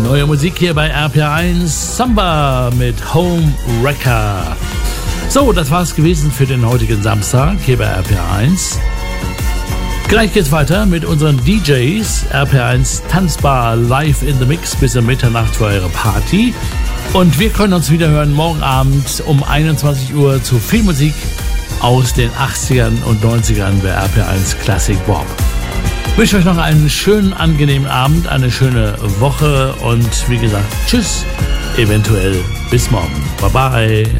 Neue Musik hier bei RPR1, Samba mit Home Wrecker. So, das war's gewesen für den heutigen Samstag hier bei RPR1. Gleich geht's weiter mit unseren DJs. RPR1 Tanzbar live in the Mix bis um Mitternacht für eure Party. Und wir können uns wieder hören morgen Abend um 21 Uhr zu viel Musik aus den 80ern und 90ern bei RPR1 Classic Bob. Ich wünsche euch noch einen schönen, angenehmen Abend, eine schöne Woche und wie gesagt, tschüss, eventuell bis morgen. Bye bye.